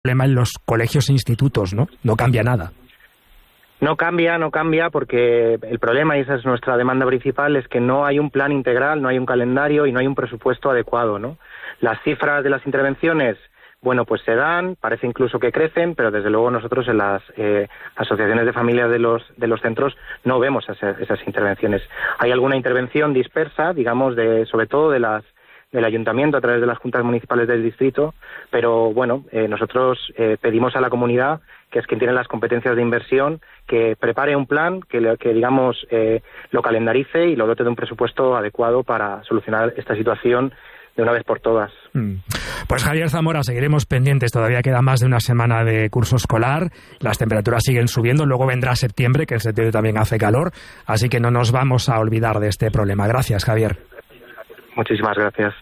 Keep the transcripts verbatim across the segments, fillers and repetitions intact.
problema en los colegios e institutos, ¿no? No cambia nada. No cambia, no cambia, porque el problema, y esa es nuestra demanda principal, es que no hay un plan integral, no hay un calendario y no hay un presupuesto adecuado, ¿no? Las cifras de las intervenciones, bueno, pues se dan, parece incluso que crecen, pero desde luego nosotros en las eh, asociaciones de familias de los de los centros no vemos esas, esas intervenciones. Hay alguna intervención dispersa, digamos, de sobre todo de las del ayuntamiento a través de las juntas municipales del distrito, pero bueno, eh, nosotros eh, pedimos a la comunidad, que es quien tiene las competencias de inversión, que prepare un plan, que, que digamos, eh, lo calendarice y lo dote de un presupuesto adecuado para solucionar esta situación de una vez por todas. Pues Javier Zamora, seguiremos pendientes, todavía queda más de una semana de curso escolar, las temperaturas siguen subiendo, luego vendrá septiembre, que en septiembre también hace calor, así que no nos vamos a olvidar de este problema. Gracias, Javier. Muchísimas gracias.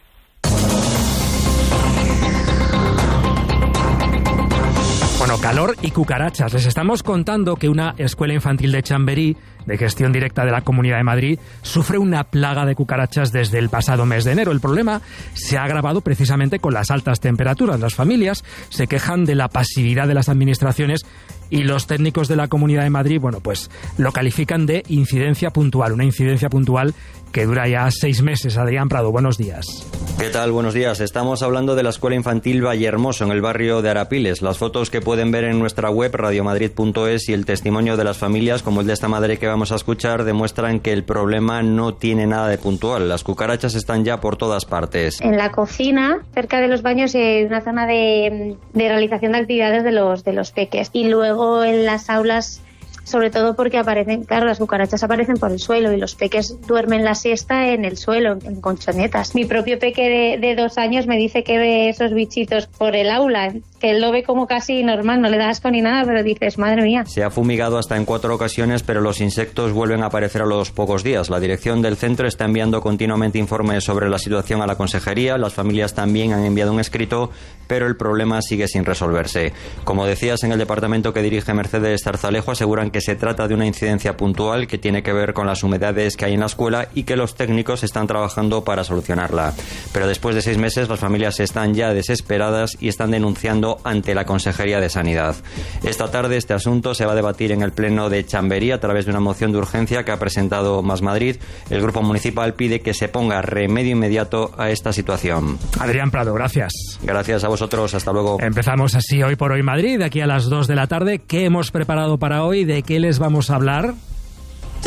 Bueno, calor y cucarachas. Les estamos contando que una escuela infantil de Chamberí, de gestión directa de la Comunidad de Madrid, sufre una plaga de cucarachas desde el pasado mes de enero. El problema se ha agravado precisamente con las altas temperaturas. Las familias se quejan de la pasividad de las administraciones y los técnicos de la Comunidad de Madrid, bueno, pues lo califican de incidencia puntual, una incidencia puntual que dura ya seis meses. Adrián Prado, buenos días. ¿Qué tal? Buenos días. Estamos hablando de la Escuela Infantil Vallehermoso, en el barrio de Arapiles. Las fotos que pueden ver en nuestra web, radiomadrid punto es, y el testimonio de las familias, como el de esta madre que vamos a escuchar, demuestran que el problema no tiene nada de puntual. Las cucarachas están ya por todas partes. En la cocina, cerca de los baños, hay una zona de, de realización de actividades de los, de los peques. Y luego en las aulas, sobre todo porque aparecen, claro, las cucarachas aparecen por el suelo y los peques duermen la siesta en el suelo, en colchonetas. Mi propio peque de, de dos años me dice que ve esos bichitos por el aula, que él lo ve como casi normal, no le da asco ni nada, pero dices, madre mía. Se ha fumigado hasta en cuatro ocasiones, pero los insectos vuelven a aparecer a los pocos días. La dirección del centro está enviando continuamente informes sobre la situación a la consejería, las familias también han enviado un escrito, pero el problema sigue sin resolverse. Como decías, en el departamento que dirige Mercedes Zarzalejo aseguran que se trata de una incidencia puntual que tiene que ver con las humedades que hay en la escuela y que los técnicos están trabajando para solucionarla. Pero después de seis meses las familias están ya desesperadas y están denunciando ante la Consejería de Sanidad. Esta tarde este asunto se va a debatir en el Pleno de Chamberí a través de una moción de urgencia que ha presentado Más Madrid. El Grupo Municipal pide que se ponga remedio inmediato a esta situación. Adrián Prado, gracias. Gracias a vosotros, hasta luego. Empezamos así Hoy por Hoy Madrid, de aquí a las dos de la tarde. ¿Qué hemos preparado para hoy? ¿De qué les vamos a hablar?